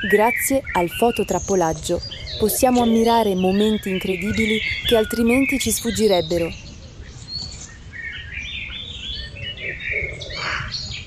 Grazie al fototrappolaggio possiamo ammirare momenti incredibili che altrimenti ci sfuggirebbero.